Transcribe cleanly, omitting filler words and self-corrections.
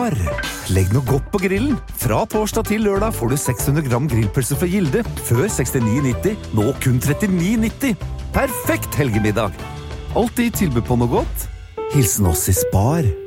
Spar. Legg noe godt på grillen. Fra torsdag til lørdag får du 600 gram grillpølse fra Gilde. Før 69,90, nå kun 39,90. Perfekt helgemiddag. Alltid tilbud på noe godt. Hilsen oss i Spar.